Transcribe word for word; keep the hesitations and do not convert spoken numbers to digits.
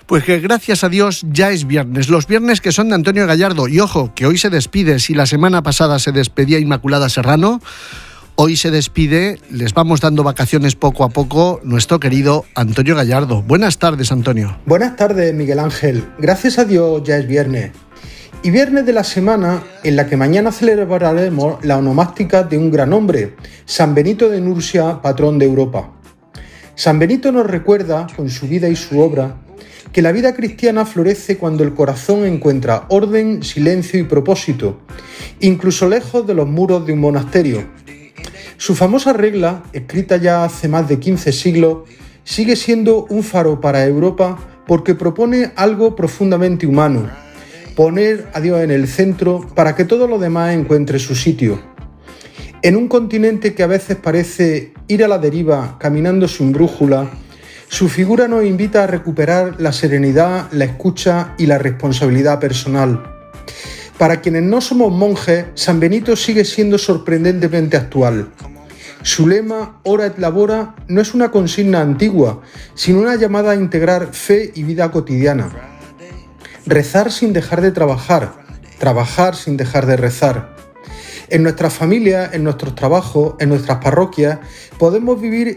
Pues que gracias a Dios ya es viernes, los viernes que son de Antonio Gallardo. Y ojo, que hoy se despide, si la semana pasada se despedía Inmaculada Serrano, hoy se despide, les vamos dando vacaciones poco a poco, nuestro querido Antonio Gallardo. Buenas tardes, Antonio. Buenas tardes, Miguel Ángel. Gracias a Dios ya es viernes. Y viernes de la semana en la que mañana celebraremos la onomástica de un gran hombre, San Benito de Nursia, patrón de Europa. San Benito nos recuerda, con su vida y su obra, que la vida cristiana florece cuando el corazón encuentra orden, silencio y propósito, incluso lejos de los muros de un monasterio. Su famosa regla, escrita ya hace más de quince siglos, sigue siendo un faro para Europa porque propone algo profundamente humano: poner a Dios en el centro para que todo lo demás encuentre su sitio. En un continente que a veces parece ir a la deriva, caminando sin brújula, su figura nos invita a recuperar la serenidad, la escucha y la responsabilidad personal. Para quienes no somos monjes, San Benito sigue siendo sorprendentemente actual. Su lema, Ora et Labora, no es una consigna antigua, sino una llamada a integrar fe y vida cotidiana. Rezar sin dejar de trabajar, trabajar sin dejar de rezar. En nuestras familias, en nuestros trabajos, en nuestras parroquias, podemos vivir